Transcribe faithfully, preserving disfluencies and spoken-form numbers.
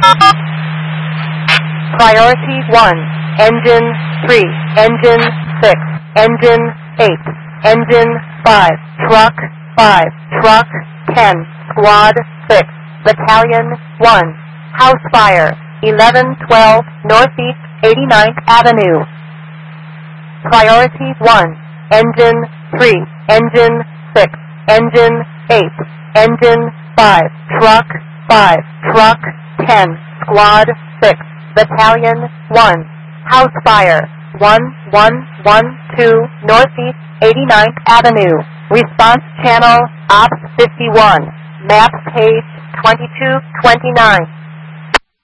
Priority one, engine three, engine six, engine eight, engine five, truck five, truck ten, squad six, battalion one, house fire, eleven twelve Northeast eighty-ninth Avenue. Priority one, engine three, engine six, engine eight, engine five, truck five, truck ten, squad six, battalion one, house fire, one one one two Northeast eighty-ninth Avenue. Response channel, Ops fifty-one, map page twenty-two twenty-nine.